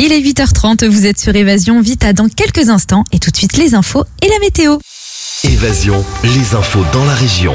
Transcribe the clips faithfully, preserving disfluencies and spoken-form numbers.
Il est huit heures trente, vous êtes sur Évasion, vite à dans quelques instants et tout de suite les infos et la météo. Évasion, les infos dans la région.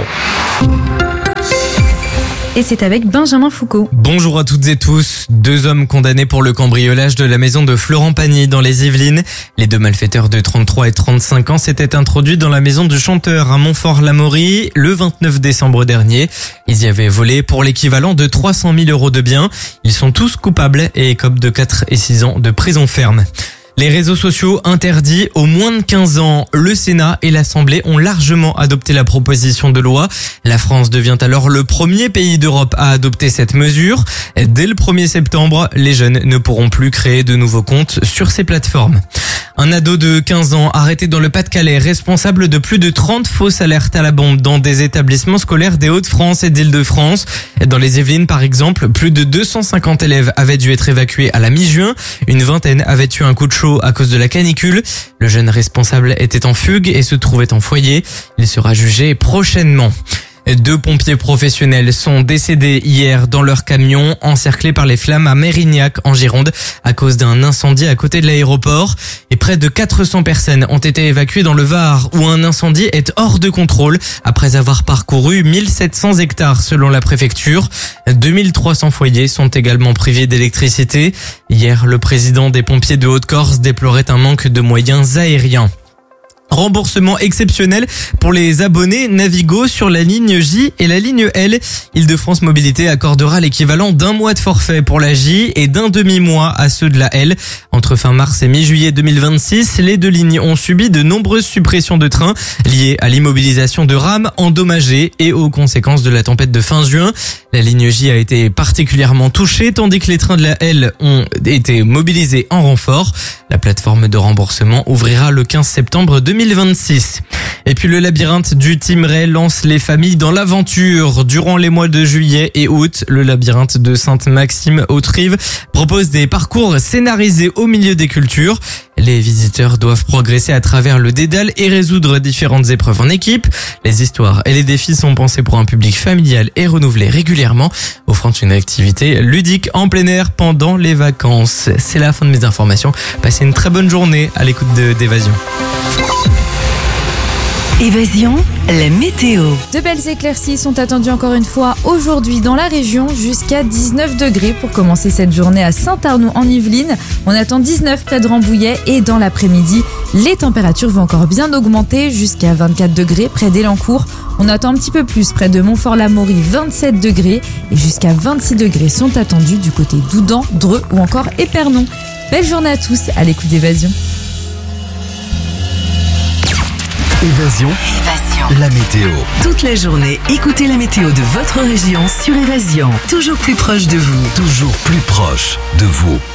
Et c'est avec Benjamin Foucault. Bonjour à toutes et tous. Deux hommes condamnés pour le cambriolage de la maison de Florent Pagny dans les Yvelines. Les deux malfaiteurs de trente-trois et trente-cinq ans s'étaient introduits dans la maison du chanteur à Montfort-l'Amaury le vingt-neuf décembre dernier. Ils y avaient volé pour l'équivalent de trois cent mille euros de biens. Ils sont tous coupables et écopent de quatre et six ans de prison ferme. Les réseaux sociaux interdits aux moins de quinze ans. Le Sénat et l'Assemblée ont largement adopté la proposition de loi. La France devient alors le premier pays d'Europe à adopter cette mesure. Dès le premier septembre, les jeunes ne pourront plus créer de nouveaux comptes sur ces plateformes. Un ado de quinze ans arrêté dans le Pas-de-Calais, responsable de plus de trente fausses alertes à la bombe dans des établissements scolaires des Hauts-de-France et d'Île-de-France. Dans les Yvelines, par exemple, plus de deux cent cinquante élèves avaient dû être évacués à la mi-juin. Une vingtaine avaient eu un coup de chaud à cause de la canicule. Le jeune responsable était en fugue et se trouvait en foyer. Il sera jugé prochainement. Deux pompiers professionnels sont décédés hier dans leur camion encerclés par les flammes à Mérignac en Gironde à cause d'un incendie à côté de l'aéroport. Et près de quatre cents personnes ont été évacuées dans le Var où un incendie est hors de contrôle après avoir parcouru mille sept cents hectares selon la préfecture. deux mille trois cents foyers sont également privés d'électricité. Hier, le président des pompiers de Haute-Corse déplorait un manque de moyens aériens. Remboursement exceptionnel pour les abonnés Navigo sur la ligne J et la ligne L. Île-de-France Mobilité accordera l'équivalent d'un mois de forfait pour la J et d'un demi-mois à ceux de la L. Entre fin mars et mi-juillet deux mille vingt-six, les deux lignes ont subi de nombreuses suppressions de trains liées à l'immobilisation de rames endommagées et aux conséquences de la tempête de fin juin. La ligne J a été particulièrement touchée tandis que les trains de la L ont été mobilisés en renfort. La plateforme de remboursement ouvrira le quinze septembre deux mille vingt-six. Et puis le labyrinthe du Thymerais lance les familles dans l'aventure. Durant les mois de juillet et août, le labyrinthe de Sainte-Maxime-Haute-Rive propose des parcours scénarisés au milieu des cultures. Les visiteurs doivent progresser à travers le dédale et résoudre différentes épreuves en équipe. Les histoires et les défis sont pensés pour un public familial et renouvelés régulièrement, offrant une activité ludique en plein air pendant les vacances. C'est la fin de mes informations. Passez une très bonne journée à l'écoute de d'Évasion. Évasion, la météo. De belles éclaircies sont attendues encore une fois aujourd'hui dans la région jusqu'à dix-neuf degrés pour commencer cette journée à Saint-Arnoux en Yvelines. On attend dix-neuf près de Rambouillet et dans l'après-midi, les températures vont encore bien augmenter jusqu'à vingt-quatre degrés près d'Élancourt. On attend un petit peu plus près de Montfort-l'Amaury, vingt-sept degrés et jusqu'à vingt-six degrés sont attendus du côté d'Oudan, Dreux ou encore Épernon. Belle journée à tous à l'écoute d'Évasion. Évasion, Évasion. la météo. Toute la journée, écoutez la météo de votre région sur Évasion. Toujours plus proche de vous. Toujours plus proche de vous.